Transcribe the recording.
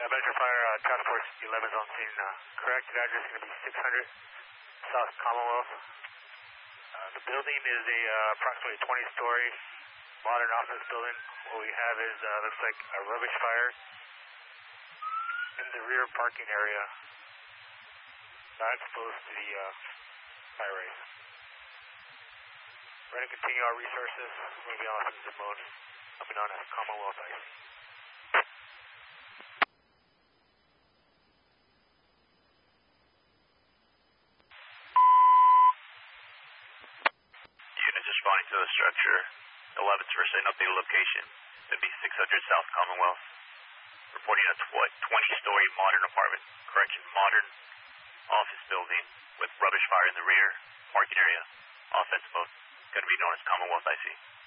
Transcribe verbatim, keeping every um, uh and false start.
Uh, Metro Fire, uh, Task Force eleven is on scene. Uh, corrected address is going to be six hundred South Commonwealth. Uh, the building is a uh, approximately twenty story modern office building. What we have is, uh, looks like a rubbish fire in the rear parking area, not exposed to the uh, fire race. We're going to continue our resources. We're going to be on offensive mode, coming on as Commonwealth I C. Units responding to the structure. eleven's first and updated location. It'll be six hundred South Commonwealth. Reporting a twenty story modern apartment. Correction, modern office building with rubbish fire in the rear parking area. Offensive mode. Going to be known as Commonwealth I C.